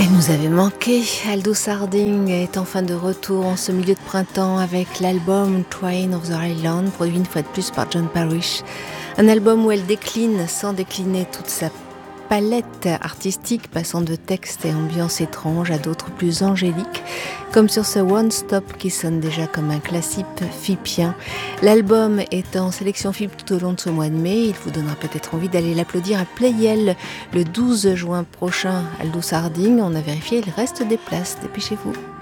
Elle nous avait manqué. Aldous Harding est enfin de retour en ce milieu de printemps avec l'album Train of the Island, produit une fois de plus par John Parrish. Un album où elle décline sans décliner toute sa palette artistique, passant de textes et ambiances étranges à d'autres plus angéliques, comme sur ce One Stop qui sonne déjà comme un classique fipien. L'album est en sélection FIP tout au long de ce mois de mai. Il vous donnera peut-être envie d'aller l'applaudir à Playel le 12 juin prochain. Aldous Harding, on a vérifié, il reste des places, dépêchez-vous.